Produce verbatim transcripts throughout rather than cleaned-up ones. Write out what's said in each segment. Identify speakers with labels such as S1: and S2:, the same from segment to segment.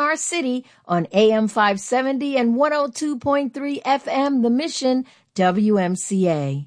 S1: our city on A M five seventy and one oh two point three F M, The Mission, W M C A.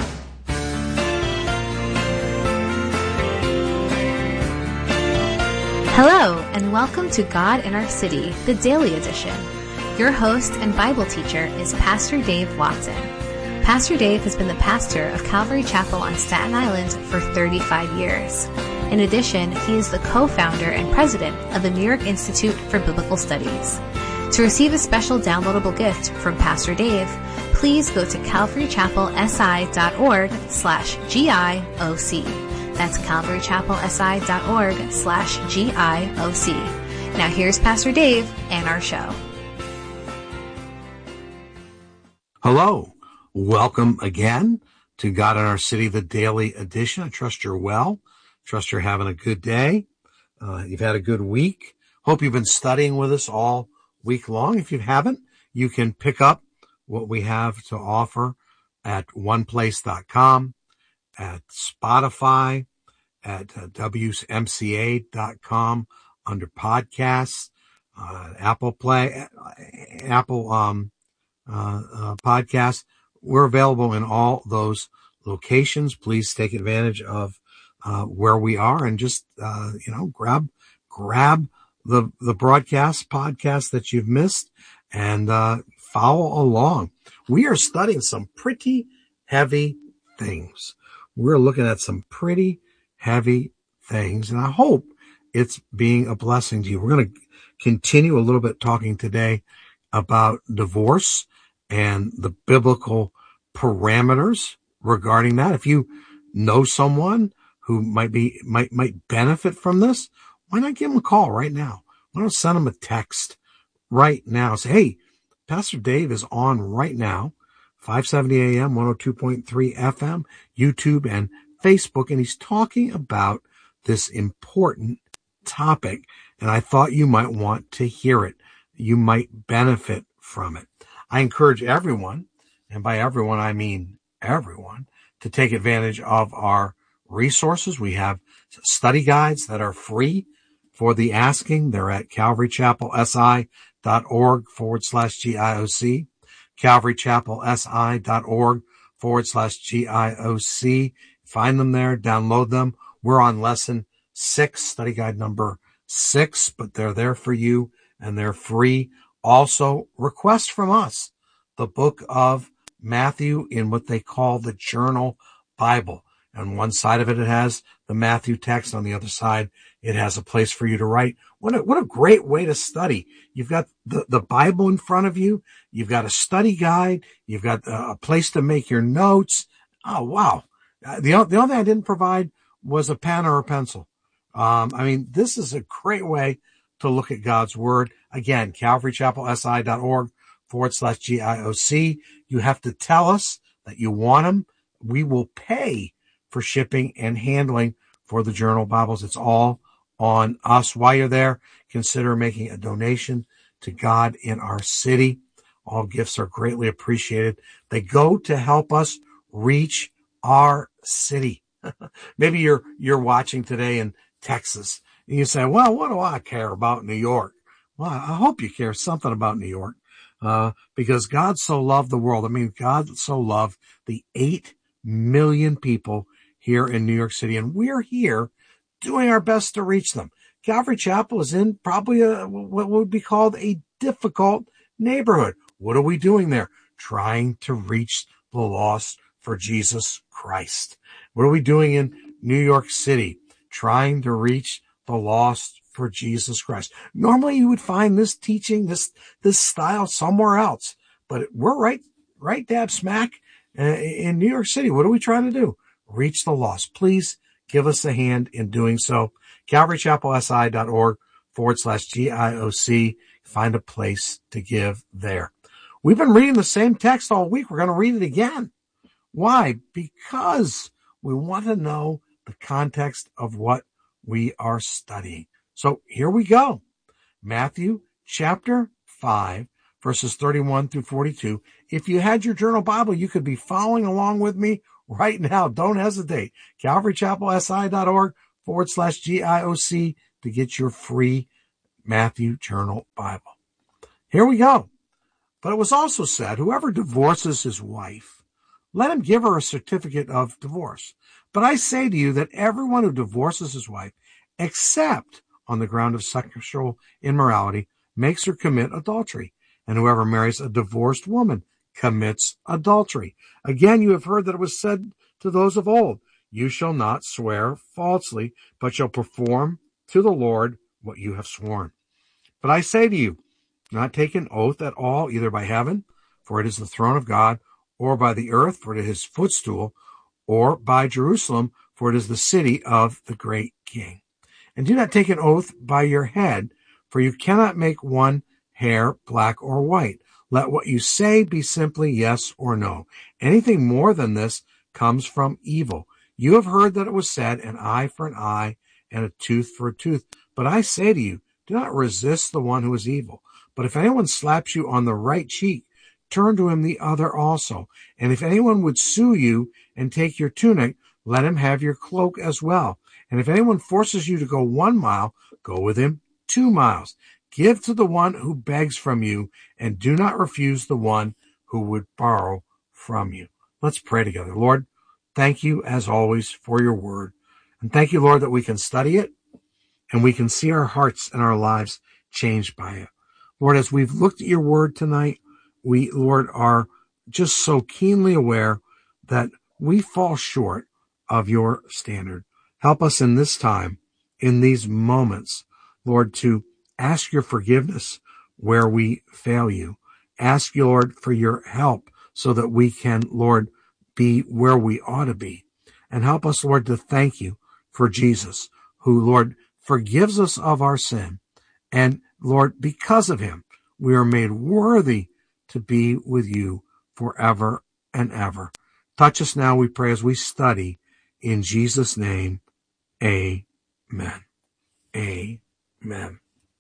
S2: Hello, and welcome to God in Our City, the Daily Edition. Your host and Bible teacher is Pastor Dave Watson. Pastor Dave has been the pastor of Calvary Chapel on Staten Island for thirty-five years. In addition, he is the co-founder and president of the New York Institute for Biblical Studies. To receive a special downloadable gift from Pastor Dave, please go to calvarychapelsi.org slash G-I-O-C. That's calvarychapelsi.org slash G-I-O-C. Now here's Pastor Dave and our show.
S3: Hello. Welcome again to God in Our City, the Daily Edition. I trust you're well. Trust you're having a good day. Uh, you've had a good week. Hope you've been studying with us all week long. If you haven't, you can pick up what we have to offer at one place dot com, at Spotify, at uh, W M C A dot com under podcasts, uh, Apple Play, uh, Apple um, uh, uh, Podcasts. We're available in all those locations. Please take advantage of uh, where we are and just, uh, you know, grab, grab the, the broadcast podcast that you've missed and uh, follow along. We are studying some pretty heavy things. We're looking at some pretty heavy things, and I hope it's being a blessing to you. We're going to continue a little bit talking today about divorce and the biblical parameters regarding that. If you know someone who might be might might benefit from this, why not give them a call right now? Why not send them a text right now? Say, hey, Pastor Dave is on right now, five seventy A M, one oh two point three F M, YouTube and Facebook, and he's talking about this important topic, and I thought you might want to hear it. You might benefit from it. I encourage everyone, and by everyone I mean everyone, to take advantage of our resources. We have study guides that are free for the asking. They're at calvarychapelsi.org forward slash G-I-O-C, calvarychapelsi.org forward slash G-I-O-C. Find them there, download them. We're on lesson six, study guide number six, but they're there for you and they're free. Also, request from us the book of Matthew in what they call the Journal Bible. On one side of it, it has the Matthew text. On the other side, it has a place for you to write. What a, what a great way to study. You've got the, the Bible in front of you. You've got a study guide. You've got a place to make your notes. Oh, wow. The, the only thing I didn't provide was a pen or a pencil. Um, I mean, this is a great way to look at God's Word. Again, calvarychapelsi.org forward slash G-I-O-C. You have to tell us that you want them. We will pay for shipping and handling for the Journal Bibles. It's all on us. While you're there, consider making a donation to God in Our City. All gifts are greatly appreciated. They go to help us reach our city. Maybe you're you're watching today in Texas, and you say, well, what do I care about New York? Well, I hope you care something about New York, uh, because God so loved the world. I mean, God so loved the eight million people here in New York City, and we're here doing our best to reach them. Calvary Chapel is in probably a, what would be called a difficult neighborhood. What are we doing there? Trying to reach the lost for Jesus Christ. What are we doing in New York City? Trying to reach the lost for Jesus Christ. Normally you would find this teaching, this, this style somewhere else, but we're right, right dab smack uh, in New York City. What are we trying to do? Reach the lost. Please give us a hand in doing so. calvarychapelsi.org forward slash G-I-O-C. Find a place to give there. We've been reading the same text all week. We're going to read it again. Why? Because we want to know the context of what we are studying. So here we go. Matthew chapter five, verses thirty-one through forty-two. If you had your journal Bible, you could be following along with me right now. Don't hesitate. calvarychapelsi.org forward slash G-I-O-C to get your free Matthew Journal Bible. Here we go. But it was also said, whoever divorces his wife, let him give her a certificate of divorce. But I say to you that everyone who divorces his wife, except on the ground of sexual immorality, makes her commit adultery. And whoever marries a divorced woman commits adultery. Again, you have heard that it was said to those of old, you shall not swear falsely, but shall perform to the Lord what you have sworn. But I say to you, do not take an oath at all, either by heaven, for it is the throne of God, or by the earth, for it is his footstool, or by Jerusalem, for it is the city of the great king. And do not take an oath by your head, for you cannot make one hair black or white. Let what you say be simply yes or no. Anything more than this comes from evil. You have heard that it was said, an eye for an eye and a tooth for a tooth. But I say to you, do not resist the one who is evil. But if anyone slaps you on the right cheek, turn to him the other also. And if anyone would sue you and take your tunic, let him have your cloak as well. And if anyone forces you to go one mile, go with him two miles. Give to the one who begs from you, and do not refuse the one who would borrow from you. Let's pray together. Lord, thank you as always for your word. And thank you, Lord, that we can study it and we can see our hearts and our lives changed by it. Lord, as we've looked at your word tonight, we, Lord, are just so keenly aware that we fall short of your standard. Help us in this time, in these moments, Lord, to ask your forgiveness where we fail you. Ask you, Lord, for your help so that we can, Lord, be where we ought to be. And help us, Lord, to thank you for Jesus, who, Lord, forgives us of our sin. And, Lord, because of him, we are made worthy to be with you forever and ever. Touch us now, we pray, as we study. In Jesus' name, amen. Amen.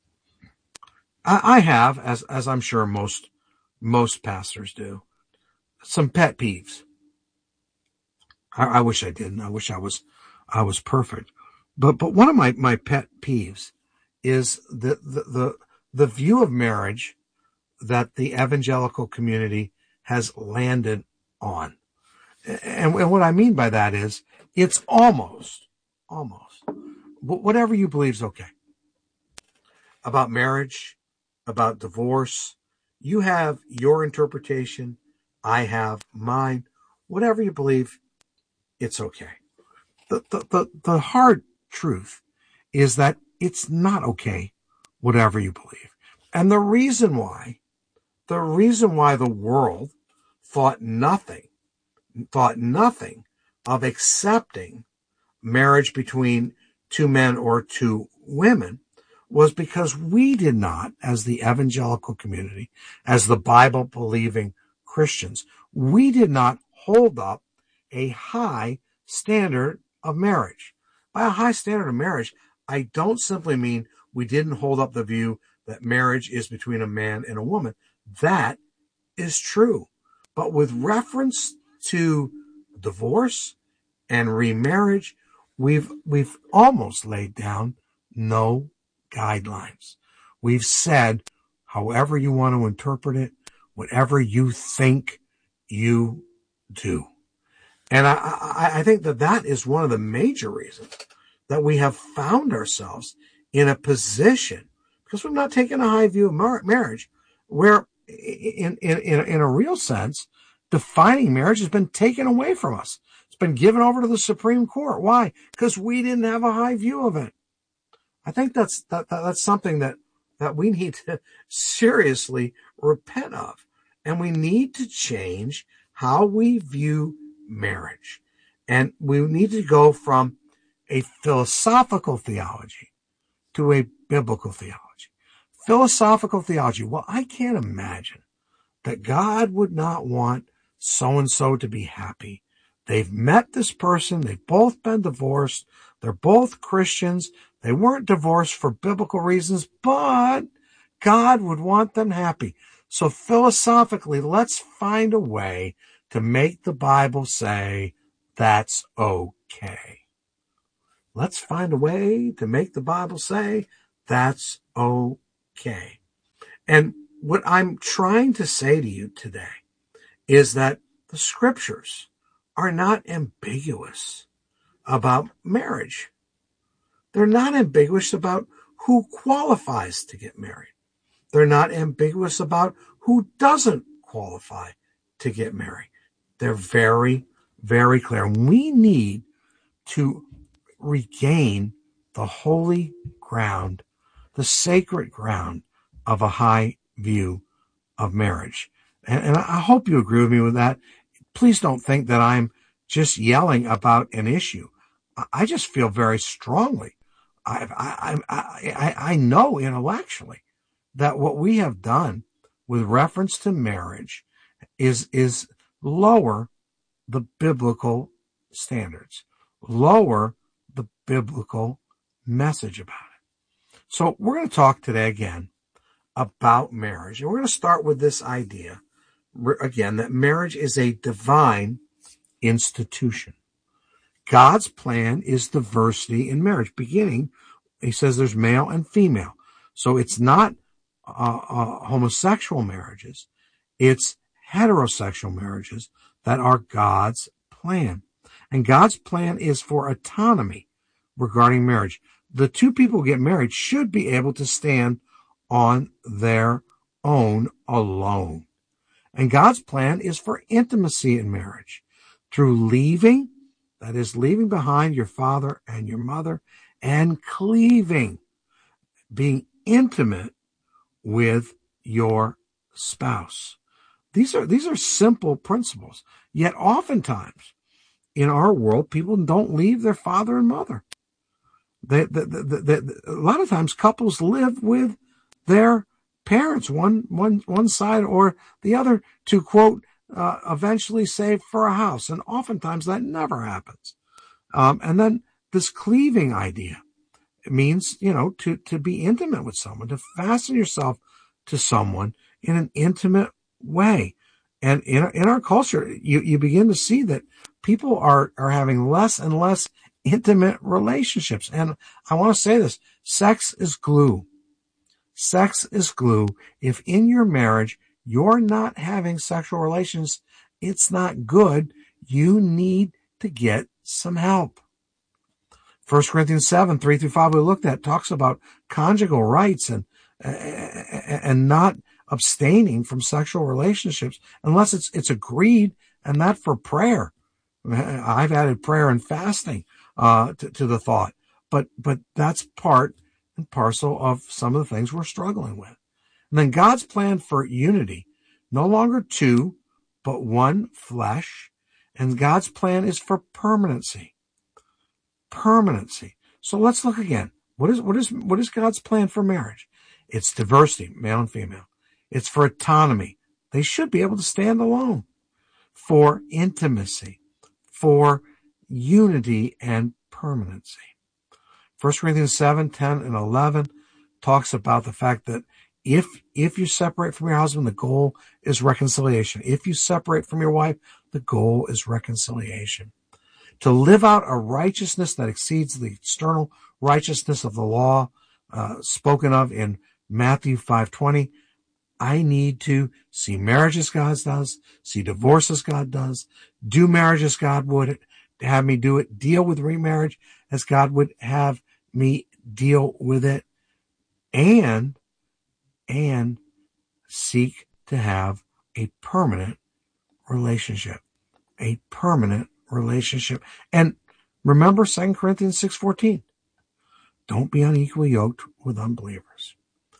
S3: I have, as as I'm sure most most pastors do, some pet peeves. I, I wish I didn't. I wish I was I was perfect. But but one of my, my pet peeves is the, the the the view of marriage that the evangelical community has landed on. And, and what I mean by that is it's almost almost whatever you believe is okay about marriage, about divorce. You have your interpretation. I have mine. Whatever you believe, it's okay. The, the, the, the hard truth is that it's not okay, whatever you believe. And the reason why, the reason why the world thought nothing, thought nothing of accepting marriage between two men or two women was because we did not, as the evangelical community, as the Bible-believing Christians, we did not hold up a high standard of marriage. By a high standard of marriage, I don't simply mean we didn't hold up the view that marriage is between a man and a woman. That is true. But with reference to divorce and remarriage, we've we've almost laid down no guidelines. We've said, however you want to interpret it, whatever you think, you do. And I, I, I think that that is one of the major reasons that we have found ourselves in a position, because we've not taken a high view of mar- marriage, where in, in, in, in a real sense, defining marriage has been taken away from us. It's been given over to the Supreme Court. Why? Because we didn't have a high view of it. I think that's that, that that's something that, that we need to seriously repent of. And we need to change how we view marriage. And we need to go from a philosophical theology to a biblical theology. Philosophical theology. Well, I can't imagine that God would not want so-and-so to be happy. They've met this person. They've both been divorced. They're both Christians. They weren't divorced for biblical reasons, but God would want them happy. So philosophically, let's find a way to make the Bible say that's okay. Let's find a way to make the Bible say that's okay. And what I'm trying to say to you today is that the scriptures are not ambiguous about marriage. They're not ambiguous about who qualifies to get married. They're not ambiguous about who doesn't qualify to get married. They're very, very clear. We need to regain the holy ground, the sacred ground of a high view of marriage. And, and I hope you agree with me with that. Please don't think that I'm just yelling about an issue. I just feel very strongly. I, I, I, I, I know intellectually that what we have done with reference to marriage is, is lower the biblical standards, lower the biblical message about it. So we're going to talk today again about marriage. And we're going to start with this idea, again, that marriage is a divine institution. God's plan is diversity in marriage. Beginning, he says there's male and female. So it's not uh, uh, homosexual marriages. It's heterosexual marriages that are God's plan. And God's plan is for autonomy regarding marriage. The two people who get married should be able to stand on their own alone. And God's plan is for intimacy in marriage through leaving, that is, leaving behind your father and your mother, and cleaving, being intimate with your spouse. These are, these are simple principles. Yet oftentimes in our world, people don't leave their father and mother. They, they, they, they, a lot of times couples live with their parents, one, one, one side or the other, to quote, uh, eventually save for a house. And oftentimes that never happens. Um, and then this cleaving idea, it means, you know, to, to be intimate with someone, to fasten yourself to someone in an intimate way. And in, in our culture, you, you begin to see that people are, are having less and less intimate relationships. And I want to say this, sex is glue. Sex is glue. If in your marriage, you're not having sexual relations, it's not good. You need to get some help. First Corinthians seven, three through five, we looked at, talks about conjugal rights and, and not abstaining from sexual relationships unless it's, it's agreed, and that for prayer. I've added prayer and fasting, uh, to, to the thought, but, but that's part and parcel of some of the things we're struggling with. And then God's plan for unity, no longer two, but one flesh. And God's plan is for permanency. Permanency. So let's look again. What is, what is, what is God's plan for marriage? It's diversity, male and female. It's for autonomy. They should be able to stand alone. For intimacy. For unity and permanency. First Corinthians seven, ten, and eleven talks about the fact that if, if you separate from your husband, the goal is reconciliation. If you separate from your wife, the goal is reconciliation. To live out a righteousness that exceeds the external righteousness of the law, uh, spoken of in Matthew five twenty, I need to see marriage as God does, see divorce as God does, do marriage as God would have me do it, deal with remarriage as God would have me deal with it, and, and seek to have a permanent relationship, a permanent relationship. And remember Second Corinthians six fourteen, don't be unequally yoked with unbelievers.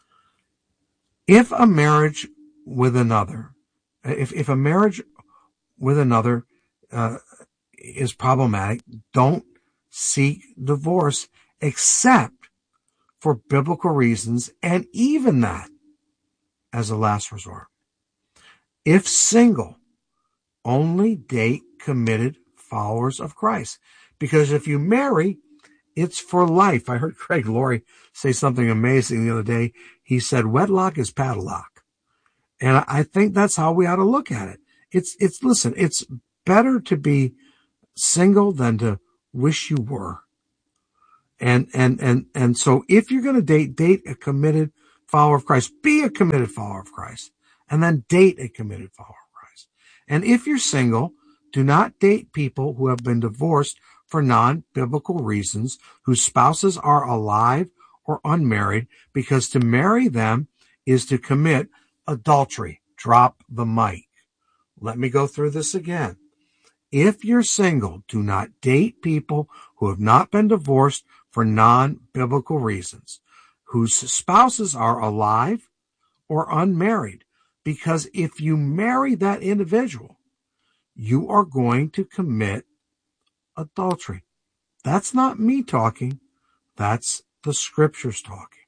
S3: If a marriage with another, if, if a marriage with another, uh, is problematic, don't seek divorce except for biblical reasons, and even that as a last resort. If single, only date committed followers of Christ. Because if you marry, it's for life. I heard Craig Laurie say something amazing the other day. He said, wedlock is padlock. And I think that's how we ought to look at it. It's, it's, listen, it's better to be single than to wish you were. And, and, and, and so if you're going to date, date a committed follower of Christ, be a committed follower of Christ, and then date a committed follower of Christ. And if you're single, do not date people who have been divorced for non-biblical reasons, whose spouses are alive or unmarried, because to marry them is to commit adultery. Drop the mic. Let me go through this again. If you're single, do not date people who have not been divorced for non-biblical reasons, whose spouses are alive or unmarried, because if you marry that individual, you are going to commit adultery. That's not me talking. That's the scriptures talking.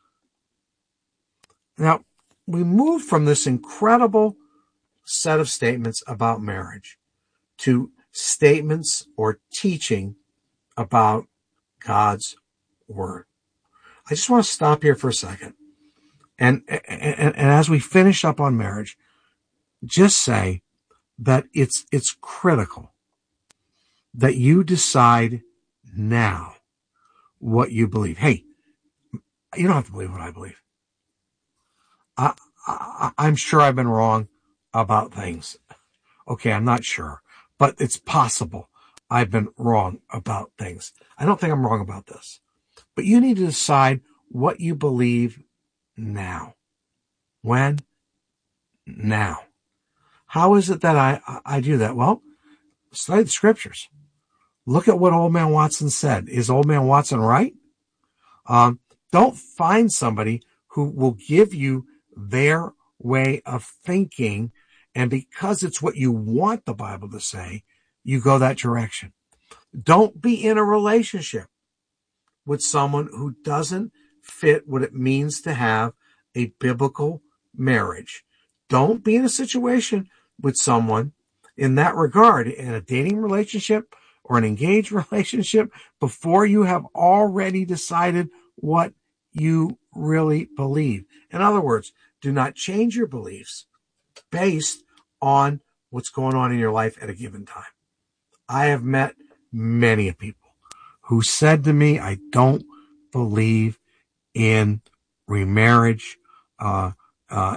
S3: Now, we move from this incredible set of statements about marriage to statements or teaching about God's word. I just want to stop here for a second. And, and, and as we finish up on marriage, just say that it's, it's critical that you decide now what you believe. Hey, you don't have to believe what I believe. I, I, I'm sure I've been wrong about things. Okay, I'm not sure, but it's possible I've been wrong about things. I don't think I'm wrong about this, but you need to decide what you believe now. When? Now. How is it that I, I do that? Well, study the scriptures. Look at what Old Man Watson said. Is Old Man Watson right? Um, don't find somebody who will give you their way of thinking, and because it's what you want the Bible to say, you go that direction. Don't be in a relationship with someone who doesn't fit what it means to have a biblical marriage. Don't be in a situation with someone in that regard, in a dating relationship or an engaged relationship, before you have already decided what you really believe. In other words, do not change your beliefs based on what's going on in your life at a given time. I have met many people who said to me, I don't believe in remarriage. Uh, uh,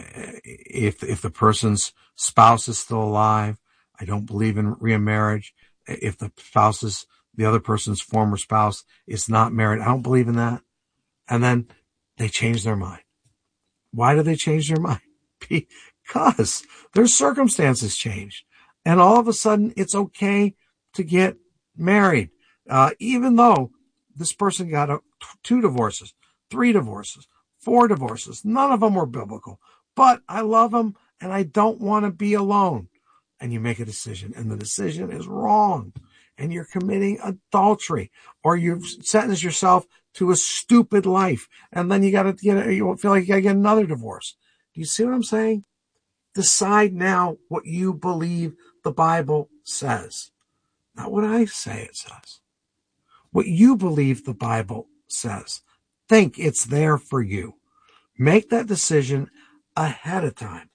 S3: if, if the person's spouse is still alive, I don't believe in remarriage. If the spouse is, the other person's former spouse is not married, I don't believe in that. And then they change their mind. Why do they change their mind? Because their circumstances changed. And all of a sudden, it's okay to get married. Uh, even though this person got a, two divorces, three divorces, four divorces. None of them were biblical. But I love them, and I don't want to be alone. And you make a decision, and the decision is wrong. And you're committing adultery. Or you've sentenced yourself to a stupid life. And then you got to get, you feel like you got to get another divorce. Do you see what I'm saying? Decide now what you believe the Bible says. Not what I say it says. What you believe the Bible says. Think it's there for you. Make that decision ahead of time.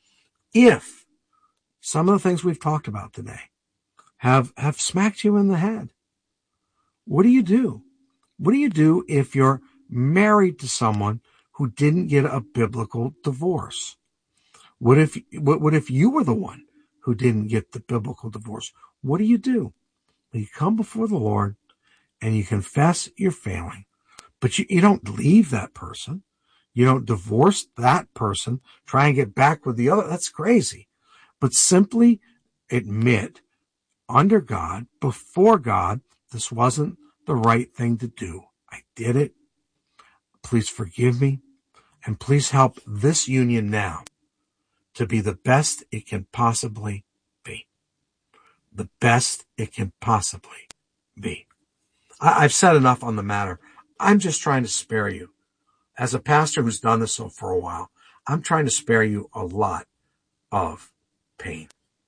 S3: If some of the things we've talked about today have, have smacked you in the head, what do you do? What do you do if you're married to someone who didn't get a biblical divorce? What if, what, what if you were the one who didn't get the biblical divorce? What do you do? Well, you come before the Lord and you confess your failing, but you, you don't leave that person. You don't divorce that person, try and get back with the other. That's crazy. But simply admit under God, before God, this wasn't the right thing to do. I did it. Please forgive me. And please help this union now to be the best it can possibly be. The best it can possibly be. I, I've said enough on the matter. I'm just trying to spare you. As a pastor who's done this for a while, I'm trying to spare you a lot of pain.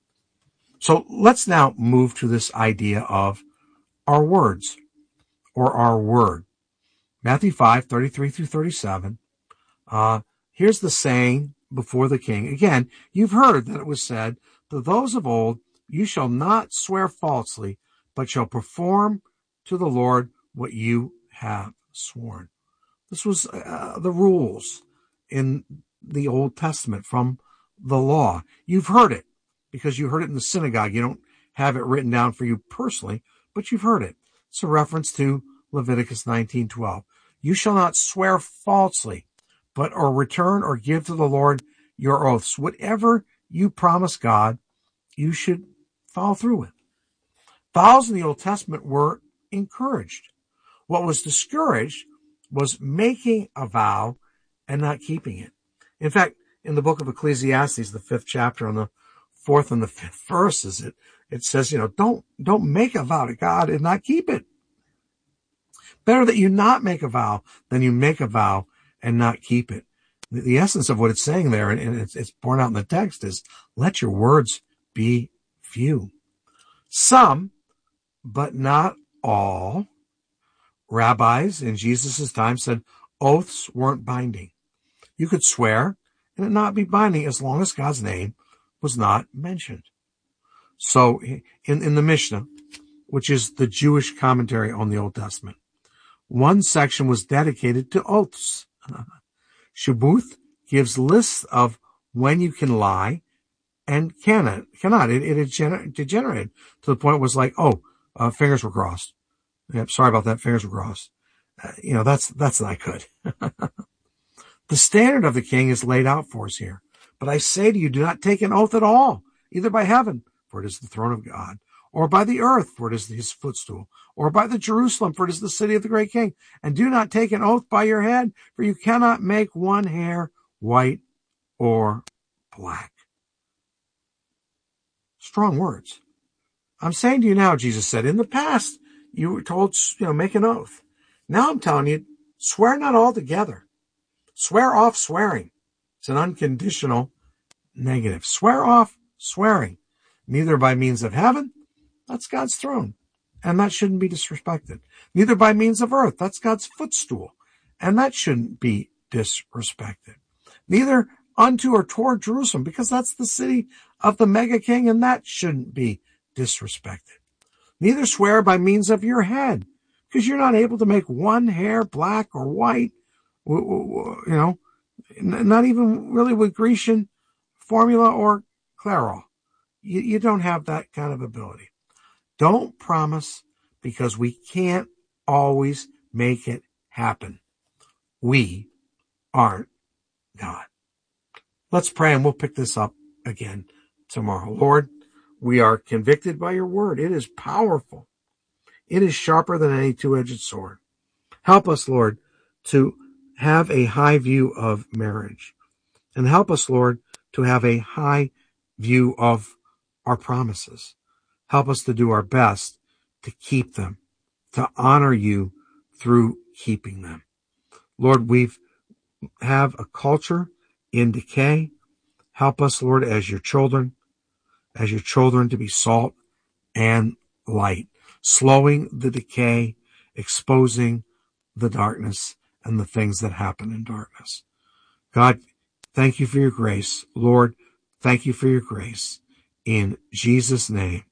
S3: So let's now move to this idea of our words or our word. Matthew five, thirty-three through thirty-seven. Uh, here's the saying before the king. Again, you've heard that it was said to those of old, you shall not swear falsely, but shall perform to the Lord what you have sworn. This was uh, the rules in the Old Testament from the law. You've heard it because you heard it in the synagogue. You don't have it written down for you personally, but you've heard it. It's a reference to Leviticus nineteen twelve. You shall not swear falsely, but or return or give to the Lord your oaths. Whatever you promise God, you should follow through with. Vows in the Old Testament were encouraged. What was discouraged was making a vow and not keeping it. In fact, in the book of Ecclesiastes, the fifth chapter, on the fourth and the fifth verses, it, it says, you know, don't, don't make a vow to God and not keep it. Better that you not make a vow than you make a vow and not keep it. The, the essence of what it's saying there, and, and it's, it's borne out in the text, is let your words be few. Some, but not all, rabbis in Jesus' time said oaths weren't binding. You could swear and it not be binding as long as God's name was not mentioned. So in, in the Mishnah, which is the Jewish commentary on the Old Testament, one section was dedicated to oaths. Shabuth gives lists of when you can lie and cannot. cannot. It, it degenerated to the point it was like, oh, uh, fingers were crossed. Yep, sorry about that, fingers were crossed. Uh, you know, that's that's not good. The standard of the king is laid out for us here. But I say to you, do not take an oath at all, either by heaven, for it is the throne of God, or by the earth, for it is his footstool, or by the Jerusalem, for it is the city of the great king. And do not take an oath by your head, for you cannot make one hair white or black. Strong words. I'm saying to you now, Jesus said, in the past, you were told, you know, make an oath. Now I'm telling you, swear not altogether. Swear off swearing. It's an unconditional negative. Swear off swearing. Neither by means of heaven, that's God's throne, and that shouldn't be disrespected. Neither by means of earth, that's God's footstool, and that shouldn't be disrespected. Neither unto or toward Jerusalem, because that's the city of the mega king, and that shouldn't be disrespected. Neither swear by means of your head, because you're not able to make one hair black or white, you know, not even really with Grecian formula or Clairol. You, you don't have that kind of ability. Don't promise because we can't always make it happen. We aren't God. Let's pray and we'll pick this up again tomorrow. Lord, we are convicted by your word. It is powerful. It is sharper than any two-edged sword. Help us, Lord, to have a high view of marriage. And help us, Lord, to have a high view of our promises. Help us to do our best to keep them, to honor you through keeping them. Lord, we've have a culture in decay. Help us, Lord, as your children, as your children to be salt and light, slowing the decay, exposing the darkness and the things that happen in darkness. God, thank you for your grace. Lord, thank you for your grace. In Jesus' name,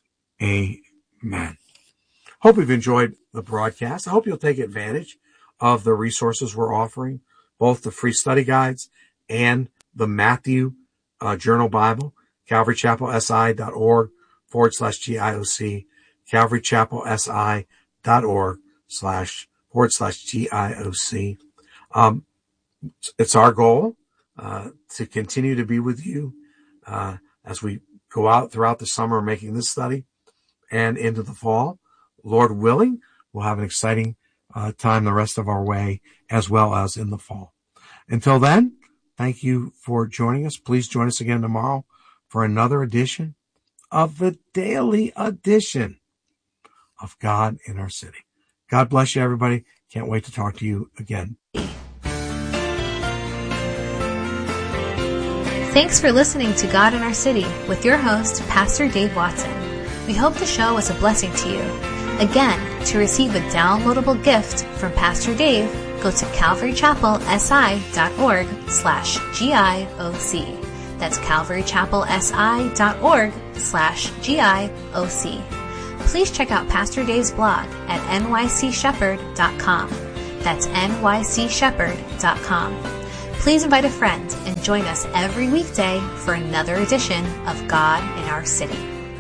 S3: amen. Hope you've enjoyed the broadcast. I hope you'll take advantage of the resources we're offering, both the free study guides and the Matthew uh, Journal Bible, calvarychapelsi.org forward slash GIOC, calvarychapelsi.org slash forward slash GIOC. Um, it's our goal uh, to continue to be with you uh, as we go out throughout the summer making this study and into the fall. Lord willing, we'll have an exciting uh, time the rest of our way as well as in the fall. Until then, thank you for joining us. Please join us again tomorrow for another edition of the daily edition of God in Our City. God bless you, everybody. Can't wait to talk to you again.
S2: Thanks for listening to God in Our City with your host, Pastor Dave Watson. We hope the show was a blessing to you. Again, to receive a downloadable gift from Pastor Dave, go to calvarychapelsi.org slash GIOC. That's calvarychapelsi.org slash GIOC. please check out Pastor Dave's blog at n y c shepherd dot com. That's n y c shepherd dot com. Please invite a friend and join us every weekday for another edition of God in Our City.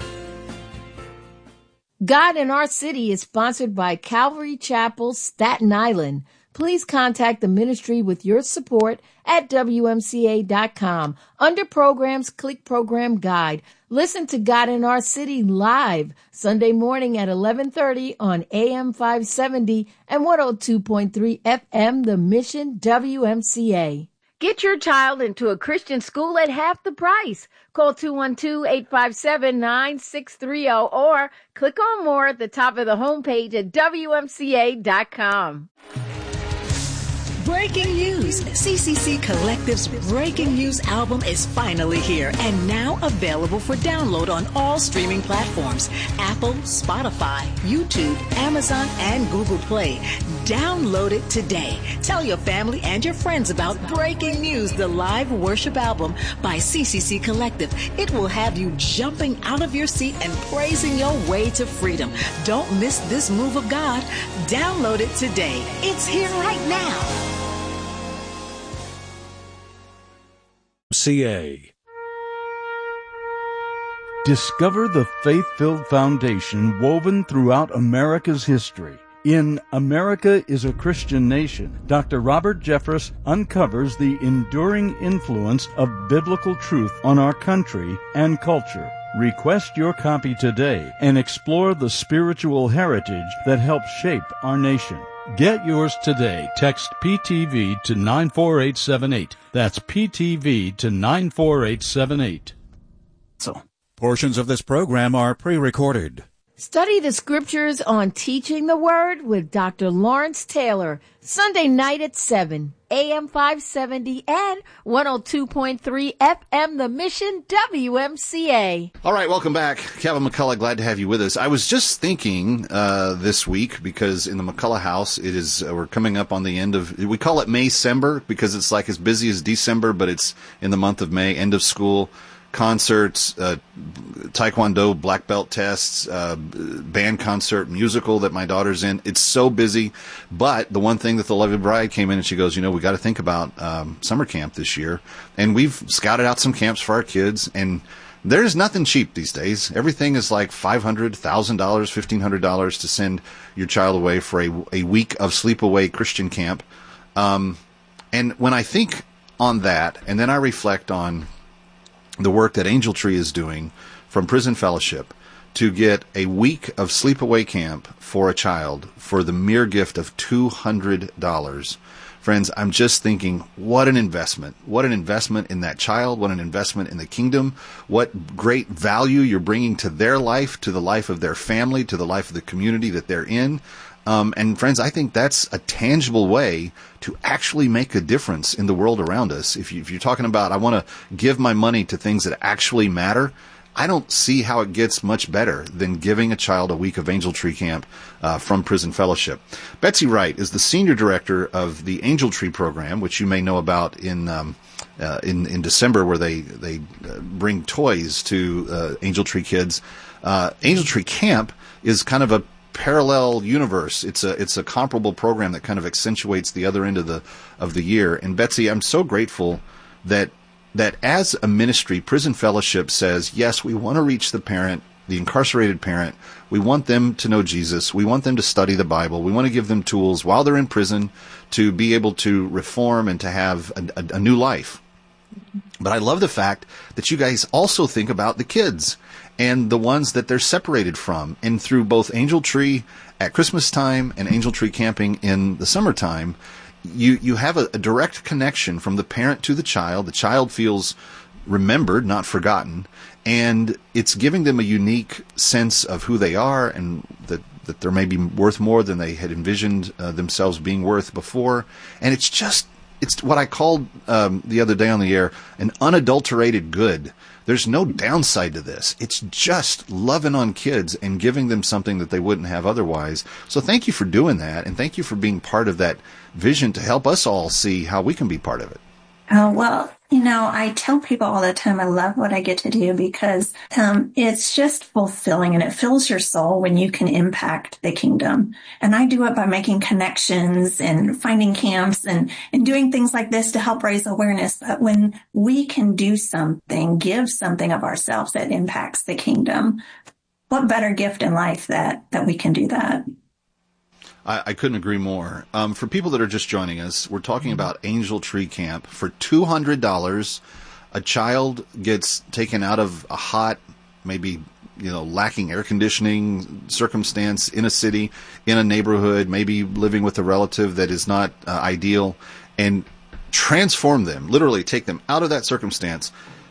S1: God in Our City is sponsored by Calvary Chapel, Staten Island. Please contact the ministry with your support at w m c a dot com. Under Programs, click Program Guide. Listen to God in Our City live Sunday morning at eleven thirty on A M five seventy and one oh two point three F M, The Mission W M C A. Get your child into a Christian school at half the price. Call two one two, eight five seven, nine six three zero or click on more at the top of the homepage at w m c a dot com.
S4: Breaking news. C C C Collective's Breaking News album is finally here and now available for download on all streaming platforms: Apple, Spotify, YouTube, Amazon, and Google Play. Download it today. Tell your family and your friends about Breaking News, the live worship album by C C C Collective. It will have you jumping out of your seat and praising your way to freedom. Don't miss this move of God. Download it today. It's here right now.
S5: C A. Discover the faith-filled foundation woven throughout America's history. In America is a Christian Nation, Doctor Robert Jeffress uncovers the enduring influence of biblical truth on our country and culture. Request your copy today and explore the spiritual heritage that helped shape our nation. Get yours today. Text P T V to nine four eight seven eight. That's P T V to nine four eight seven eight.
S6: So, portions of this program are pre-recorded.
S1: Study the scriptures on Teaching the Word with Doctor Lawrence Taylor, Sunday night at seven, A M five seventy and one oh two point three F M, The Mission W M C A.
S7: All right, welcome back. Kevin McCullough, glad to have you with us. I was just thinking uh, this week, because in the McCullough house, it is uh, we're coming up on the end of, we call it May-cember because it's like as busy as December, but it's in the month of May, end of school. Concerts, uh, taekwondo black belt tests, uh, band concert, musical that my daughter's in. It's so busy. But the one thing that the Lovely Bride came in and she goes, you know, we got to think about um, summer camp this year. And we've scouted out some camps for our kids. And there's nothing cheap these days. Everything is like five hundred dollars, one thousand dollars, fifteen hundred dollars to send your child away for a, a week of sleepaway Christian camp. Um, and when I think on that, and then I reflect on the work that Angel Tree is doing from Prison Fellowship to get a week of sleepaway camp for a child for the mere gift of two hundred dollars. Friends, I'm just thinking, what an investment. What an investment in that child. What an investment in the kingdom. What great value you're bringing to their life, to the life of their family, to the life of the community that they're in. Um, and friends, I think that's a tangible way to actually make a difference in the world around us. If, you, if you're talking about, I want to give my money to things that actually matter, I don't see how it gets much better than giving a child a week of Angel Tree Camp uh, from Prison Fellowship. Betsy Wright is the senior director of the Angel Tree program, which you may know about in um, uh, in, in December, where they they uh, bring toys to uh, Angel Tree kids. Uh, Angel Tree Camp is kind of a parallel universe. It's a it's a comparable program that kind of accentuates the other end of the of the year. And Betsy, I'm so grateful that that as a ministry, Prison Fellowship says, yes, we want to reach the parent, the incarcerated parent. We want them to know Jesus. We want them to study the Bible. We want to give them tools while they're in prison to be able to reform and to have a, a, a new life. But I love the fact that you guys also think about the kids and the ones that they're separated from. And through both Angel Tree at Christmas time and Angel Tree camping in the summertime, you, you have a, a direct connection from the parent to the child. The child feels remembered, not forgotten. And it's giving them a unique sense of who they are and that, that they're maybe worth more than they had envisioned uh, themselves being worth before. And it's just, it's what I called um, the other day on the air, an unadulterated good. There's no downside to this. It's just loving on kids and giving them something that they wouldn't have otherwise. So thank you for doing that, and thank you for being part of that vision to help us all see how we can be part of it.
S8: Oh, well, you know, I tell people all the time I love what I get to do because um, it's just fulfilling and it fills your soul when you can impact the kingdom. And I do it by making connections and finding camps and, and doing things like this to help raise awareness. But when we can do something, give something of ourselves that impacts the kingdom, what better gift in life that, that we can do that?
S7: I, I couldn't agree more. Um, for people that are just joining us, we're talking about Angel Tree Camp. For two hundred dollars, a child gets taken out of a hot, maybe, you know, lacking air conditioning circumstance in a city, in a neighborhood, maybe living with a relative that is not uh, ideal, and transform them, literally take them out of that circumstance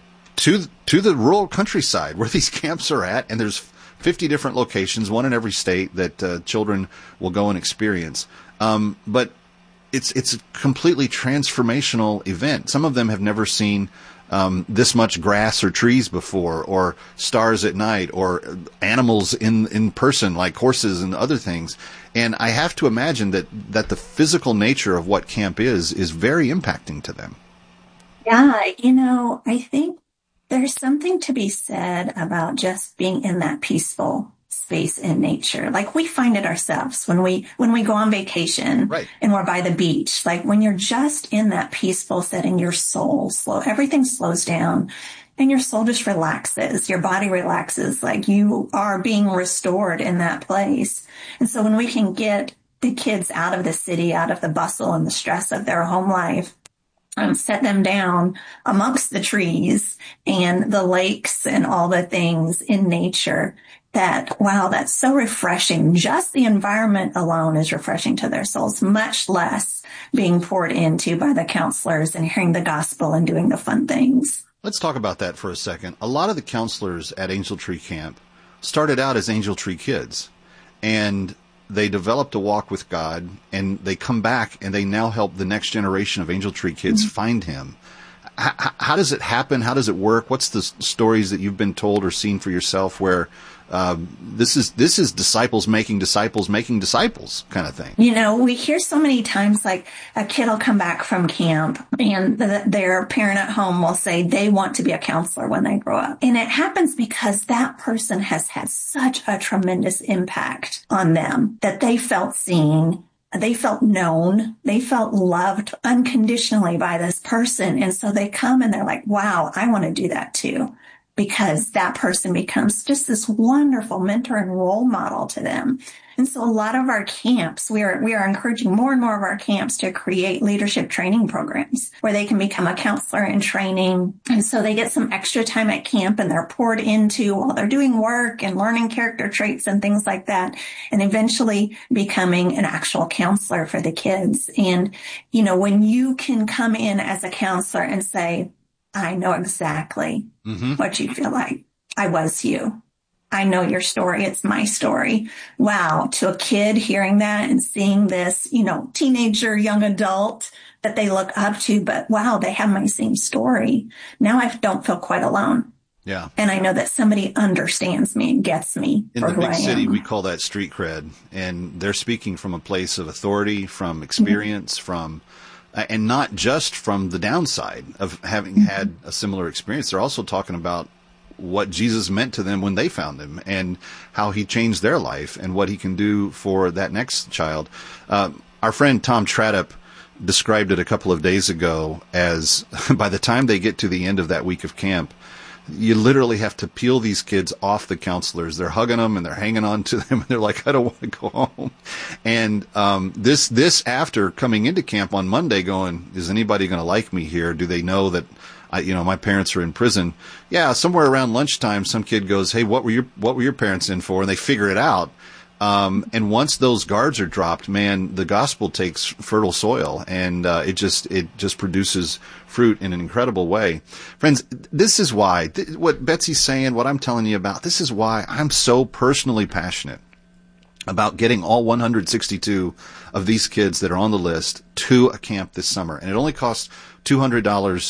S7: to to the rural countryside where these camps are at, and there's fifty different locations, one in every state that uh, children will go and experience. Um, but it's it's a completely transformational event. Some of them have never seen um, this much grass or trees before, or stars at night, or animals in, in person like horses and other things. And I have to imagine that, that the physical nature of what camp is is very impacting to them.
S8: Yeah, you know, I think there's something to be said about just being in that peaceful space in nature. Like we find it ourselves when we, when we go on vacation, right, and we're by the beach. Like when you're just in that peaceful setting, your soul slow, everything slows down and your soul just relaxes. Your body relaxes. Like you are being restored in that place. And so when we can get the kids out of the city, out of the bustle and the stress of their home life, Um, set them down amongst the trees and the lakes and all the things in nature that, wow, that's so refreshing. Just the environment alone is refreshing to their souls, much less being poured into by the counselors and hearing the gospel and doing the fun things.
S7: Let's talk about that for a second. A lot of the counselors at Angel Tree Camp started out as Angel Tree kids, and they developed a walk with God, and they come back and they now help the next generation of Angel Tree kids mm-hmm. find him. H- how does it happen? How does it work? What's the s- stories that you've been told or seen for yourself where um, this is this is disciples making disciples making disciples kind of thing?
S8: You know, we hear so many times like a kid will come back from camp and the, their parent at home will say they want to be a counselor when they grow up. And it happens because that person has had such a tremendous impact on them that they felt seen. They felt known. They felt loved unconditionally by this person. And so they come and they're like, wow, I want to do that too. Because that person becomes just this wonderful mentor and role model to them. And so a lot of our camps, we are, we are encouraging more and more of our camps to create leadership training programs where they can become a counselor in training. And so they get some extra time at camp and they're poured into while they're doing work and learning character traits and things like that. And eventually becoming an actual counselor for the kids. And, you know, when you can come in as a counselor and say, I know exactly mm-hmm. what you feel like. I was you. I know your story. It's my story. Wow. To a kid hearing that and seeing this, you know, teenager, young adult that they look up to, but wow, they have my same story. Now I don't feel quite alone.
S7: Yeah.
S8: And I know that somebody understands me and gets me.
S7: In
S8: for
S7: the
S8: who
S7: big
S8: I
S7: city,
S8: am.
S7: we call that street cred. And they're speaking from a place of authority, from experience, mm-hmm. from Uh, and not just from the downside of having mm-hmm. had a similar experience. They're also talking about what Jesus meant to them when they found him and how he changed their life and what he can do for that next child. Uh, our friend Tom Tradup described it a couple of days ago as by the time they get to the end of that week of camp, you literally have to peel these kids off the counselors. They're hugging them and they're hanging on to them and they're like, I don't want to go home. And, um, this, this after coming into camp on Monday going, is anybody going to like me here? Do they know that I, you know, my parents are in prison? Yeah. Somewhere around lunchtime, some kid goes, hey, what were your, what were your parents in for? And they figure it out. Um, and once those guards are dropped, man, the gospel takes fertile soil and, uh, it just, it just produces fruit in an incredible way. Friends, this is why, th- what Betsy's saying, what I'm telling you about, this is why I'm so personally passionate about getting all one hundred sixty-two of these kids that are on the list to a camp this summer. And it only costs two hundred dollars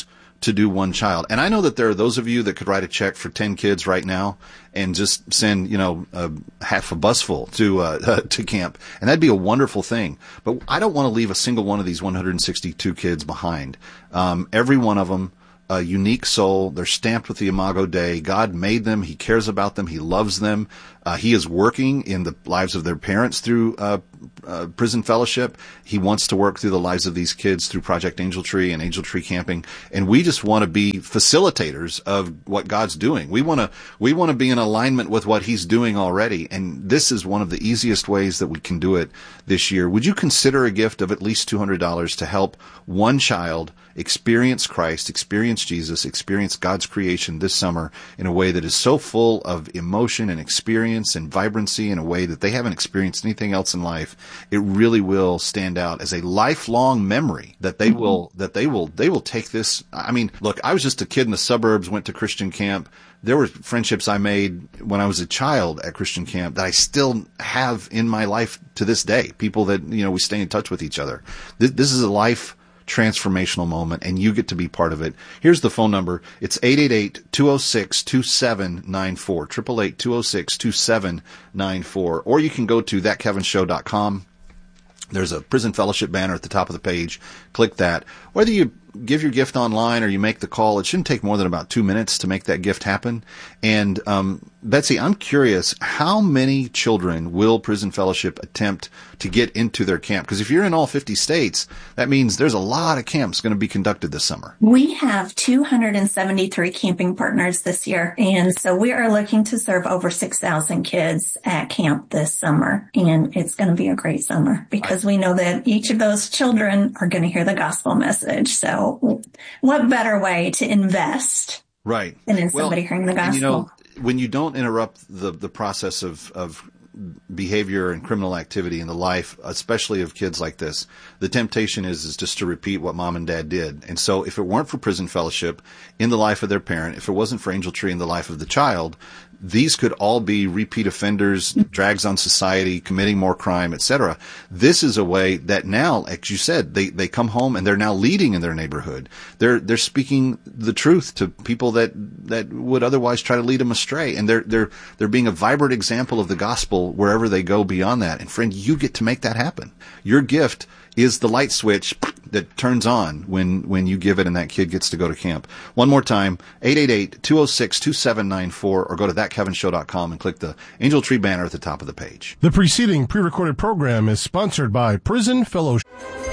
S7: to do one child. And I know that there are those of you that could write a check for ten kids right now and just send, you know, uh, half a bus full to, uh, uh, to camp. And that'd be a wonderful thing. But I don't want to leave a single one of these one hundred sixty-two kids behind. Um, every one of them, a unique soul. They're stamped with the Imago Dei. God made them. He cares about them. He loves them. Uh, he is working in the lives of their parents through uh, uh, prison fellowship. He wants to work through the lives of these kids through Project Angel Tree and Angel Tree Camping. And we just want to be facilitators of what God's doing. We want to we want to be in alignment with what He's doing already. And this is one of the easiest ways that we can do it this year. Would you consider a gift of at least two hundred dollars to help one child experience Christ, experience Jesus, experience God's creation this summer in a way that is so full of emotion and experience and vibrancy in a way that they haven't experienced anything else in life? It really will stand out as a lifelong memory that they mm-hmm. will, that they will, they will take this. I mean, look, I was just a kid in the suburbs, went to Christian camp. There were friendships I made when I was a child at Christian camp that I still have in my life to this day. People that, you know, we stay in touch with each other. This, this is a life transformational moment, and you get to be part of it. Here's the phone number. It's eight eight eight, two oh six, two seven nine four, eight eight eight, two oh six, two seven nine four. Or you can go to that kevin show dot com. There's a prison fellowship banner at the top of the page. Click that. Whether you give your gift online or you make the call, it shouldn't take more than about two minutes to make that gift happen. And um, Betsy, I'm curious, how many children will Prison Fellowship attempt to get into their camp? Because if you're in all fifty states, that means there's a lot of camps going to be conducted this summer.
S8: We have two hundred seventy-three camping partners this year. And so we are looking to serve over six thousand kids at camp this summer. And it's going to be a great summer because we know that each of those children are going to hear the gospel message. So what better way to invest
S7: right.
S8: than in
S7: well,
S8: somebody hearing the gospel?
S7: And, you know, when you don't interrupt the, the process of, of behavior and criminal activity in the life, especially of kids like this, the temptation is, is just to repeat what mom and dad did. And so if it weren't for Prison Fellowship in the life of their parent, if it wasn't for Angel Tree in the life of the child, these could all be repeat offenders, drags on society, committing more crime, et cetera. This is a way that now, like you said, they, they come home and they're now leading in their neighborhood. They're, they're speaking the truth to people that, that would otherwise try to lead them astray. And they're, they're, they're being a vibrant example of the gospel wherever they go beyond that. And friend, you get to make that happen. Your gift is the light switch that turns on when, when you give it and that kid gets to go to camp. One more time, eight eight eight, two oh six, two seven nine four, or go to that kevin show dot com and click the Angel Tree banner at the top of the page.
S9: The preceding pre-recorded program is sponsored by Prison Fellowship.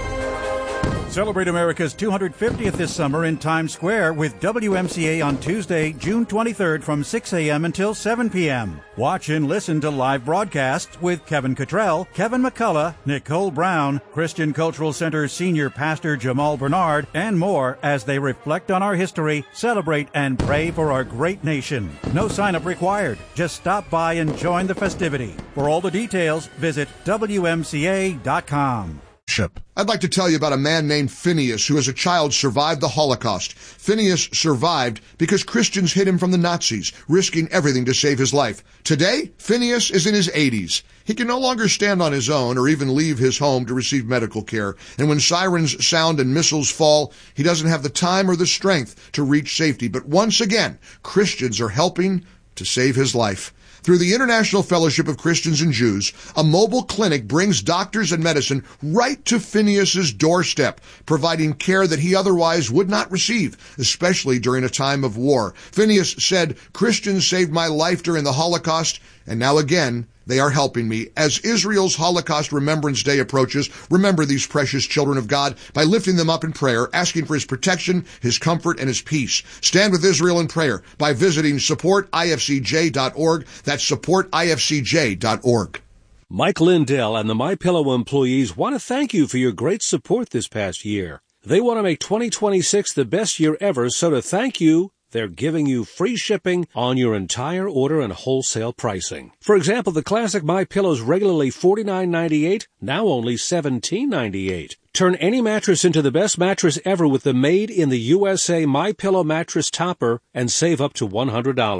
S6: Celebrate America's two hundred fiftieth this summer in Times Square with W M C A on Tuesday, June twenty-third from six a.m. until seven p.m. Watch and listen to live broadcasts with Kevin Cottrell, Kevin McCullough, Nicole Brown, Christian Cultural Center Senior Pastor Jamal Bernard, and more as they reflect on our history, celebrate, and pray for our great nation. No sign-up required. Just stop by and join the festivity. For all the details, visit W M C A dot com.
S10: I'd like to tell you about a man named Phineas who as a child survived the Holocaust. Phineas survived because Christians hid him from the Nazis, risking everything to save his life. Today, Phineas is in his eighties. He can no longer stand on his own or even leave his home to receive medical care. And when sirens sound and missiles fall, he doesn't have the time or the strength to reach safety. But once again, Christians are helping to save his life. Through the International Fellowship of Christians and Jews, a mobile clinic brings doctors and medicine right to Phineas's doorstep, providing care that he otherwise would not receive, especially during a time of war. Phineas said, "Christians saved my life during the Holocaust, and now again, they are helping me." As Israel's Holocaust Remembrance Day approaches, remember these precious children of God by lifting them up in prayer, asking for His protection, His comfort, and His peace. Stand with Israel in prayer by visiting support I F C J dot org. That's support I F C J dot org.
S11: Mike Lindell and the MyPillow employees want to thank you for your great support this past year. They want to make twenty twenty-six the best year ever, so to thank you, they're giving you free shipping on your entire order and wholesale pricing. For example, the classic MyPillow's regularly forty-nine ninety-eight, now only seventeen ninety-eight. Turn any mattress into the best mattress ever with the made in the U S A MyPillow mattress topper and save up to one hundred dollars.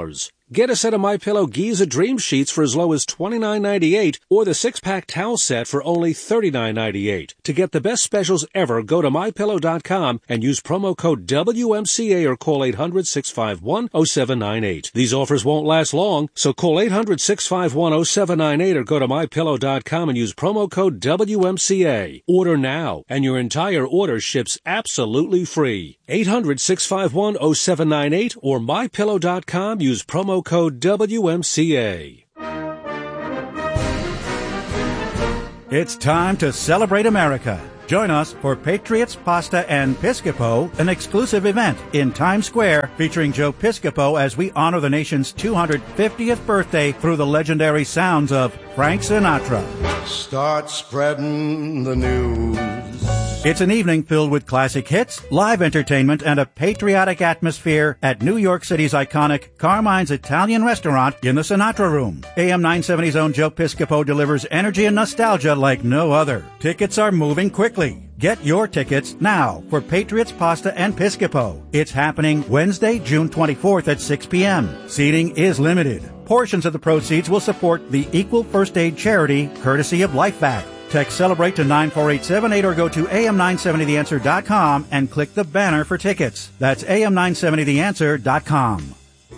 S11: Get a set of MyPillow Giza Dream Sheets for as low as twenty-nine ninety-eight or the six-pack towel set for only thirty-nine ninety-eight. To get the best specials ever, go to my pillow dot com and use promo code W M C A or call eight hundred, six five one, oh seven nine eight. These offers won't last long, so call eight hundred, six five one, oh seven nine eight or go to my pillow dot com and use promo code W M C A. Order now, and your entire order ships absolutely free. eight hundred, six five one, oh seven nine eight or my pillow dot com. Use promo code W M C A.
S6: It's time to celebrate America. Join us for Patriots, Pasta, and Piscopo, an exclusive event in Times Square featuring Joe Piscopo as we honor the nation's two hundred fiftieth birthday through the legendary sounds of Frank Sinatra.
S12: Start spreading the news.
S6: It's an evening filled with classic hits, live entertainment, and a patriotic atmosphere at New York City's iconic Carmine's Italian Restaurant in the Sinatra Room. A M nine seventy's own Joe Piscopo delivers energy and nostalgia like no other. Tickets are moving quickly. Get your tickets now for Patriots, Pasta, and Piscopo. It's happening Wednesday, June twenty-fourth at six p.m. Seating is limited. Portions of the proceeds will support the Equal First Aid charity, courtesy of LifeVac. Text CELEBRATE to nine four eight seven eight or go to A M nine seventy the answer dot com and click the banner for tickets. That's A M nine seventy the answer dot com.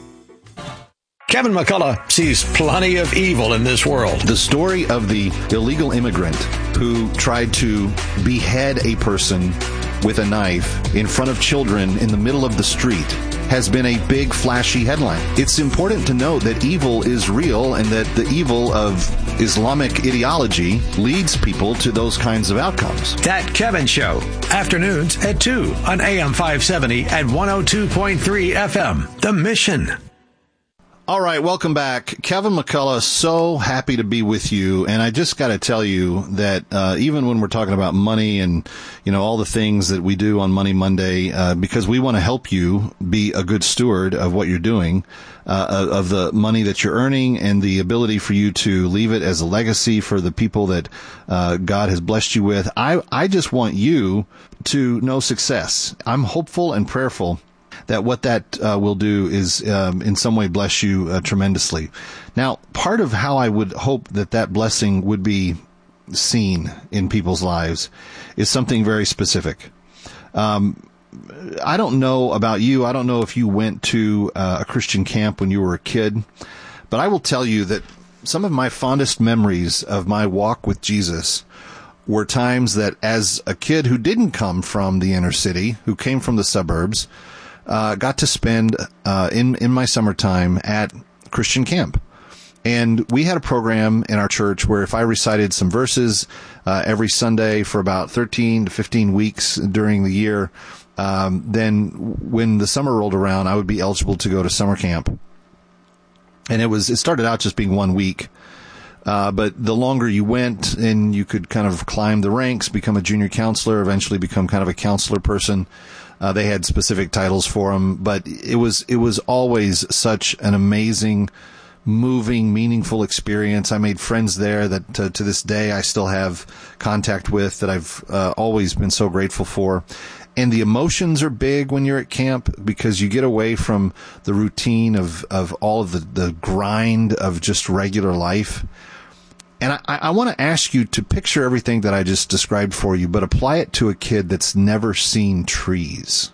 S13: Kevin McCullough sees plenty of evil in this world.
S7: The story of the illegal immigrant who tried to behead a person with a knife in front of children in the middle of the street has been a big, flashy headline. It's important to note that evil is real and that the evil of Islamic ideology leads people to those kinds of outcomes.
S13: That Kevin Show, afternoons at two on A M five seventy at one oh two point three F M. The Mission.
S7: All right, welcome back. Kevin McCullough, so happy to be with you. And I just got to tell you that uh, even when we're talking about money and, you know, all the things that we do on Money Monday, uh, because we want to help you be a good steward of what you're doing, uh, of the money that you're earning and the ability for you to leave it as a legacy for the people that uh, God has blessed you with. I, I just want you to know success. I'm hopeful and prayerful that what that uh, will do is um, in some way bless you uh, tremendously. Now, part of how I would hope that that blessing would be seen in people's lives is something very specific. Um, I don't know about you. I don't know if you went to uh, a Christian camp when you were a kid, but I will tell you that some of my fondest memories of my walk with Jesus were times that as a kid who didn't come from the inner city, who came from the suburbs, Uh, got to spend uh, in in my summertime at Christian camp. And we had a program in our church where if I recited some verses uh, every Sunday for about thirteen to fifteen weeks during the year, um, then when the summer rolled around, I would be eligible to go to summer camp. And it was it started out just being one week. Uh, but the longer you went and you could kind of climb the ranks, become a junior counselor, eventually become kind of a counselor person. Uh, they had specific titles for them, but it was, it was always such an amazing, moving, meaningful experience. I made friends there that uh, to this day I still have contact with, that I've uh, always been so grateful for. And the emotions are big when you're at camp because you get away from the routine of, of all of the, the grind of just regular life. And I, I want to ask you to picture everything that I just described for you, but apply it to a kid that's never seen trees,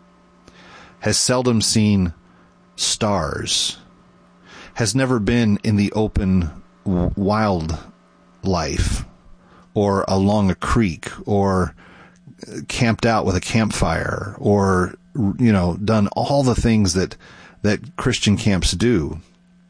S7: has seldom seen stars, has never been in the open wild life or along a creek or camped out with a campfire or, you know, done all the things that, that Christian camps do.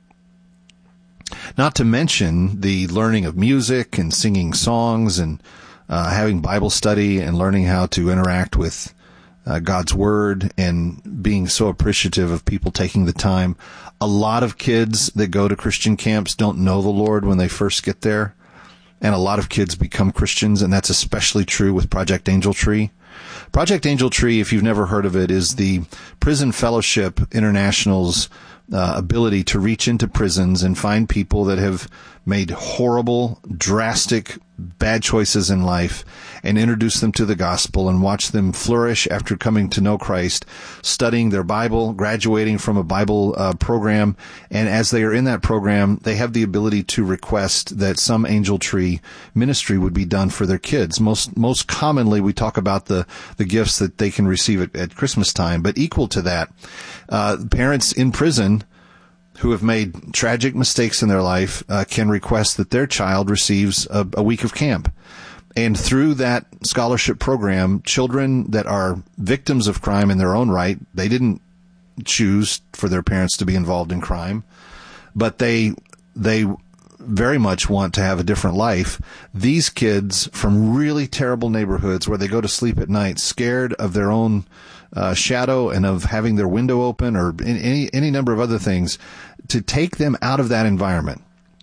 S7: Not to mention the learning of music and singing songs and uh, having Bible study and learning how to interact with uh, God's Word and being so appreciative of people taking the time. A lot of kids that go to Christian camps don't know the Lord when they first get there, and a lot of kids become Christians, and that's especially true with Project Angel Tree. Project Angel Tree, if you've never heard of it, is the Prison Fellowship International's Uh, ability to reach into prisons and find people that have made horrible, drastic, bad choices in life, and introduce them to the gospel and watch them flourish after coming to know Christ, studying their Bible, graduating from a Bible uh, program. And as they are in that program, they have the ability to request that some Angel Tree ministry would be done for their kids. Most most commonly, we talk about the, the gifts that they can receive at, at Christmas time. But equal to that, uh, parents in prison who have made tragic mistakes in their life uh, can request that their child receives a, a week of camp. And through that scholarship program, children that are victims of crime in their own right, they didn't choose for their parents to be involved in crime, but they they very much want to have a different life. These kids from really terrible neighborhoods where they go to sleep at night scared of their own uh, shadow and of having their window open or any any number of other things, to take them out of that environment,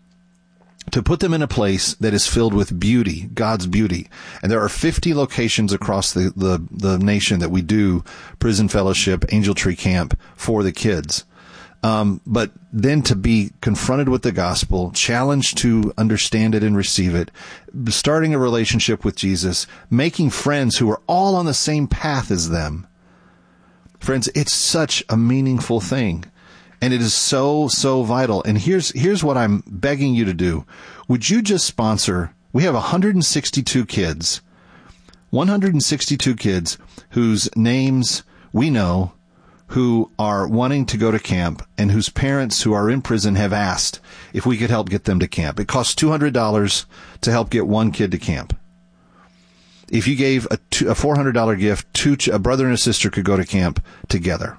S7: to put them in a place that is filled with beauty, God's beauty. And there are fifty locations across the, the, the nation that we do Prison Fellowship, Angel Tree Camp for the kids. Um, but then to be confronted with the gospel, challenged to understand it and receive it, starting a relationship with Jesus, making friends who are all on the same path as them. Friends, it's such a meaningful thing. And it is so, so vital. And here's here's what I'm begging you to do. Would you just sponsor? We have one hundred sixty-two kids, one hundred sixty-two kids whose names we know, who are wanting to go to camp and whose parents who are in prison have asked if we could help get them to camp. It costs two hundred dollars to help get one kid to camp. If you gave a, two, a four hundred dollars gift, two, a brother and a sister could go to camp together.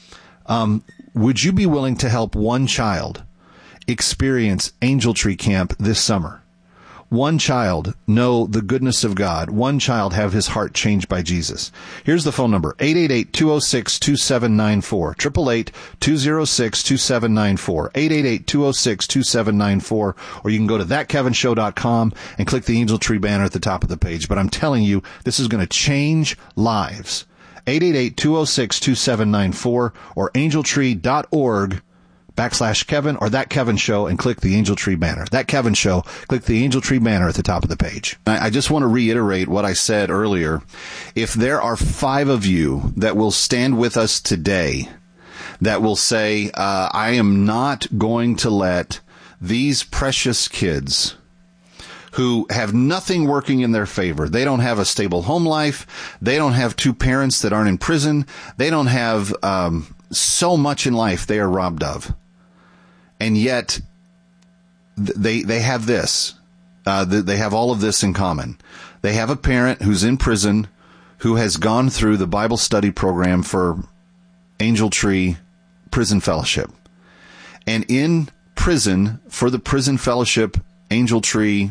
S7: Um, would you be willing to help one child experience Angel Tree Camp this summer? One child know the goodness of God. One child have his heart changed by Jesus. Here's the phone number, eight eight eight, two oh six, two seven nine four, eight eight eight, two oh six, two seven nine four, eight eight eight, two oh six, two seven nine four, or you can go to that kevin show dot com and click the Angel Tree banner at the top of the page. But I'm telling you, this is going to change lives. eight eight eight, two oh six, two seven nine four or angeltree.org backslash Kevin or That Kevin Show and click the Angel Tree banner. That Kevin Show, click the Angel Tree banner at the top of the page. I, I just want to reiterate what I said earlier. If there are five of you that will stand with us today that will say, uh, I am not going to let these precious kids who have nothing working in their favor. They don't have a stable home life. They don't have two parents that aren't in prison. They don't have um, so much in life they are robbed of. And yet they they have this. Uh, they have all of this in common. They have a parent who's in prison who has gone through the Bible study program for Angel Tree Prison Fellowship. And in prison, for the Prison Fellowship Angel Tree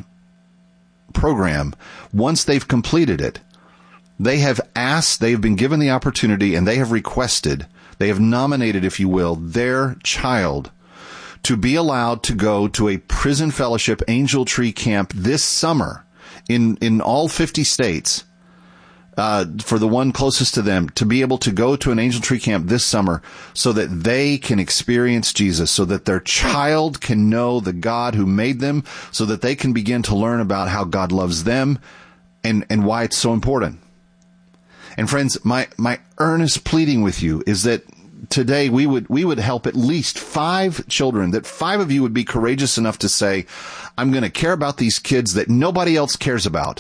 S7: program, once they've completed it, they have asked, they've been given the opportunity, and they have requested, they have nominated, if you will, their child to be allowed to go to a Prison Fellowship Angel Tree Camp this summer in, in all fifty states, uh, for the one closest to them, to be able to go to an Angel Tree Camp this summer so that they can experience Jesus, so that their child can know the God who made them, so that they can begin to learn about how God loves them and, and why it's so important. And friends, my, my earnest pleading with you is that today we would, we would help at least five children, that five of you would be courageous enough to say, I'm going to care about these kids that nobody else cares about.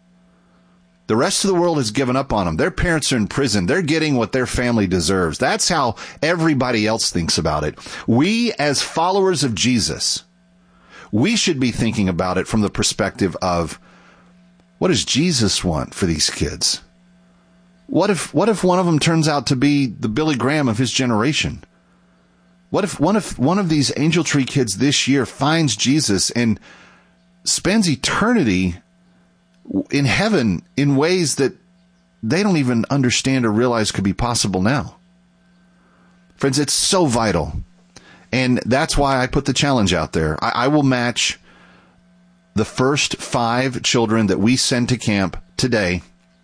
S7: The rest of the world has given up on them. Their parents are in prison. They're getting what their family deserves. That's how everybody else thinks about it. We, as followers of Jesus, we should be thinking about it from the perspective of, what does Jesus want for these kids? What if, what if one of them turns out to be the Billy Graham of his generation? What if one of, one of these Angel Tree kids this year finds Jesus and spends eternity in heaven in ways that they don't even understand or realize could be possible now? Friends, it's so vital. And that's why I put the challenge out there. I, I will match the first five children that we send to camp today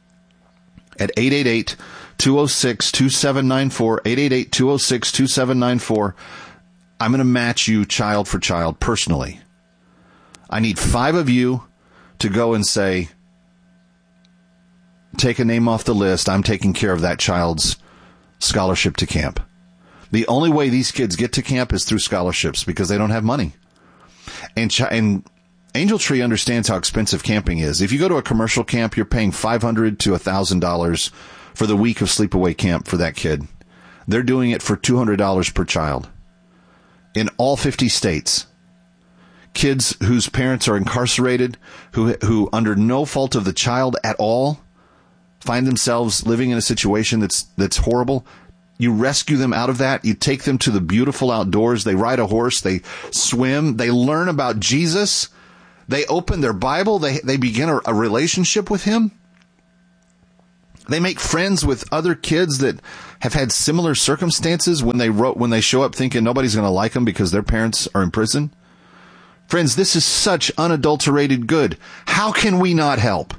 S7: at eight eight eight, two oh six, two seven nine four, eight eight eight, two oh six, two seven nine four. I'm going to match you child for child personally. I need five of you to go and say, take a name off the list. I'm taking care of that child's scholarship to camp. The only way these kids get to camp is through scholarships because they don't have money. And, ch- and Angel Tree understands how expensive camping is. If you go to a commercial camp, you're paying five hundred dollars to one thousand dollars for the week of sleepaway camp for that kid. They're doing it for two hundred dollars per child in all fifty states. Kids whose parents are incarcerated, who who under no fault of the child at all, find themselves living in a situation that's that's horrible. You rescue them out of that. You take them to the beautiful outdoors. They ride a horse. They swim. They learn about Jesus. They open their Bible. They they begin a, a relationship with him. They make friends with other kids that have had similar circumstances when they wrote, when they show up thinking nobody's going to like them because their parents are in prison. Friends, this is such unadulterated good. How can we not help?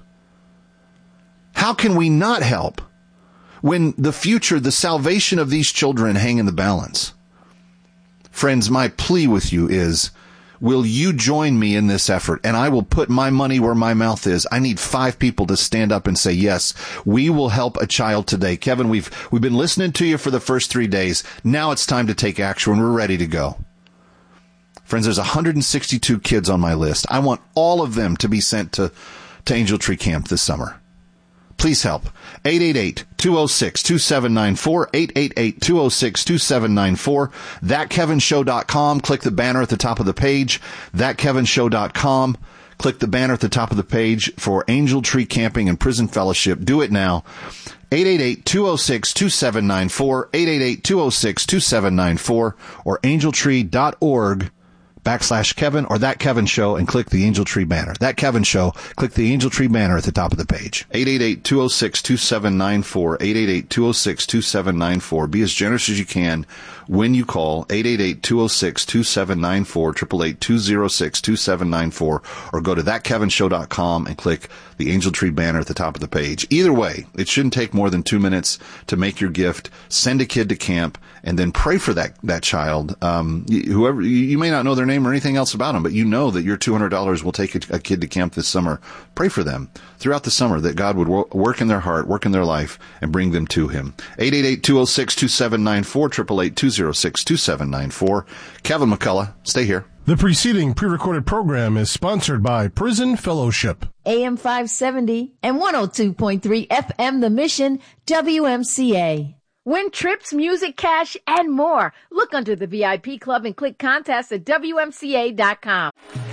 S7: How can we not help when the future, the salvation of these children hang in the balance? Friends, my plea with you is, will you join me in this effort? And I will put my money where my mouth is. I need five people to stand up and say, yes, we will help a child today. Kevin, we've we've been listening to you for the first three days. Now it's time to take action. We're ready to go. Friends, there's one hundred sixty-two kids on my list. I want all of them to be sent to, to Angel Tree Camp this summer. Please help. eight eight eight, two oh six, two seven nine four, eight eight eight, two oh six, two seven nine four, that kevin show dot com. Click the banner at the top of the page, that kevin show dot com. Click the banner at the top of the page for Angel Tree Camping and Prison Fellowship. Do it now. eight eight eight, two oh six, two seven nine four, eight eight eight, two oh six, two seven nine four, or angeltree dot org backslash Kevin, or That Kevin Show, and click the Angel Tree banner. That Kevin Show, click the Angel Tree banner at the top of the page. eight eight eight, two oh six, two seven nine four, eight eight eight, two oh six, two seven nine four. Be as generous as you can when you call eight eight eight, two oh six, two seven nine four, eight eight eight, two oh six, two seven nine four, or go to that kevin show dot com and click the Angel Tree banner at the top of the page. Either way, it shouldn't take more than two minutes to make your gift. Send a kid to camp and then pray for that, that child. Um, whoever, you may not know their name or anything else about them, but you know that your two hundred dollars will take a, a kid to camp this summer. Pray for them throughout the summer that God would wor- work in their heart, work in their life, and bring them to him. eight eight eight, two oh six, two seven nine four, eight eight eight, two oh six, two seven nine four. Kevin McCullough, stay here.
S9: The preceding pre-recorded program is sponsored by Prison Fellowship.
S1: A M five seventy and one oh two point three F M The Mission, W M C A. Win trips, music, cash, and more. Look under the V I P Club and click contest at W M C A dot com.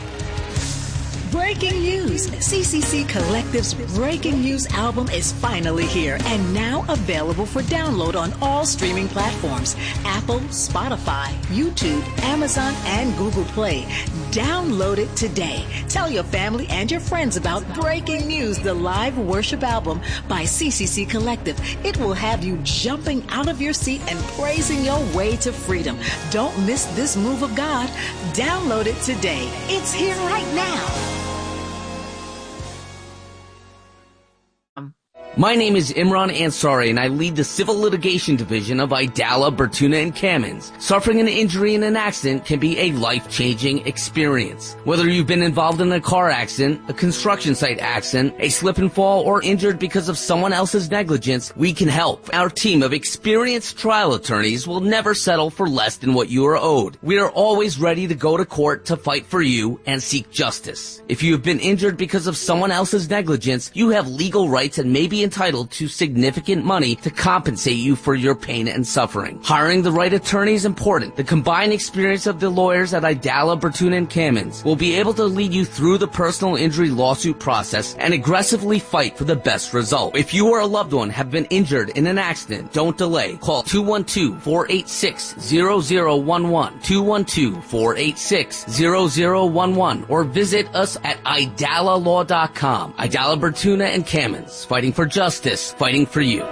S4: Breaking news. C C C Collective's Breaking News album is finally here and now available for download on all streaming platforms: Apple, Spotify, YouTube, Amazon, and Google Play. Download it today. Tell your family and your friends about Breaking News, the live worship album by C C C Collective. It will have you jumping out of your seat and praising your way to freedom. Don't miss this move of God. Download it today. It's here right now.
S14: My name is Imran Ansari, and I lead the Civil Litigation Division of Idala, Bertuna, and Kamins. Suffering an injury in an accident can be a life-changing experience. Whether you've been involved in a car accident, a construction site accident, a slip and fall, or injured because of someone else's negligence, we can help. Our team of experienced trial attorneys will never settle for less than what you are owed. We are always ready to go to court to fight for you and seek justice. If you have been injured because of someone else's negligence, you have legal rights and may be entitled to significant money to compensate you for your pain and suffering. Hiring the right attorney is important. The combined experience of the lawyers at Idala, Bertuna, and Kamins will be able to lead you through the personal injury lawsuit process and aggressively fight for the best result. If you or a loved one have been injured in an accident, don't delay. Call two one two, four eight six, zero zero one one, two one two, four eight six, zero zero one one, or visit us at idala law dot com. Idala, Bertuna, and Kamins, fighting for justice, fighting for you.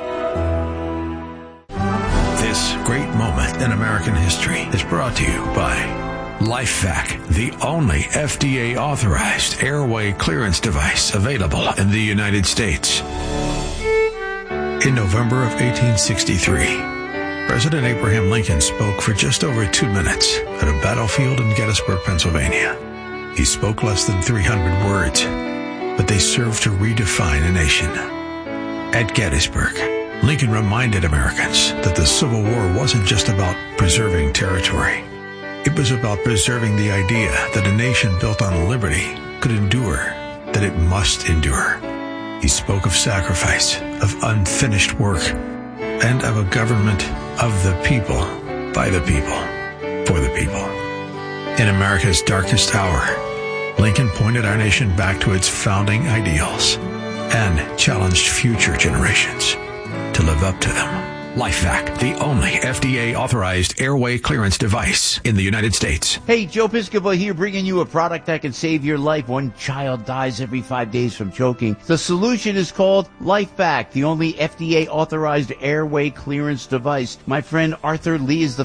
S13: This great moment in American history is brought to you by LifeVac, the only F D A-authorized airway clearance device available in the United States. In November of eighteen sixty-three, President Abraham Lincoln spoke for just over two minutes at a battlefield in Gettysburg, Pennsylvania. He spoke less than three hundred words, but they served to redefine a nation. At Gettysburg, Lincoln reminded Americans that the Civil War wasn't just about preserving territory. It was about preserving the idea that a nation built on liberty could endure, that it must endure. He spoke of sacrifice, of unfinished work, and of a government of the people, by the people, for the people. In America's darkest hour, Lincoln pointed our nation back to its founding ideals and challenged future generations to live up to them. LifeVac, the only F D A-authorized airway clearance device in the United States.
S15: Hey, Joe Piscopo here, bringing you a product that can save your life. One child dies every five days from choking. The solution is called LifeVac, the only F D A-authorized airway clearance device. My friend Arthur Lee is the